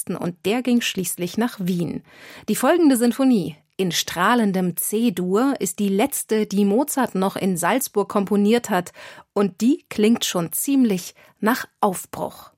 Dresden und der ging schließlich nach Wien. Die folgende Sinfonie in strahlendem C-Dur ist die letzte, die Mozart noch in Salzburg komponiert hat, und die klingt schon ziemlich nach Aufbruch.